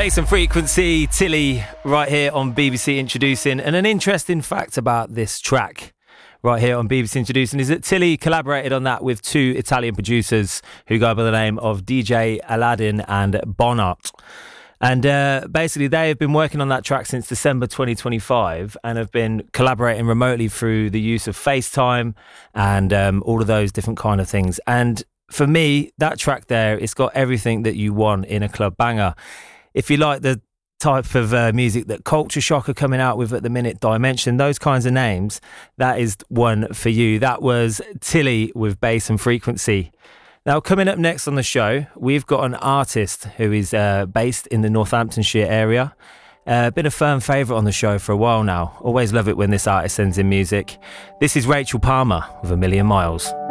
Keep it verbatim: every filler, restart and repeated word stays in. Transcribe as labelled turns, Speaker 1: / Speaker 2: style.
Speaker 1: Bass and Frequency, Tilly, right here on B B C Introducing. And an interesting fact about this track right here on B B C Introducing is that Tilly collaborated on that with two Italian producers who go by the name of D J Aladdin and Bonart. And uh, basically they have been working on that track since December twenty twenty-five and have been collaborating remotely through the use of FaceTime and um, all of those different kind of things. And for me, that track there, it's got everything that you want in a club banger. If you like the type of uh, music that Culture Shock are coming out with at the minute, Dimension, those kinds of names, that is one for you. That was Tilly with Bass and Frequency. Now, coming up next on the show, we've got an artist who is uh, based in the Northamptonshire area. Uh, been a firm favourite on the show for a while now. Always love it when this artist sends in music. This is Rachel Palmer with A Million Miles.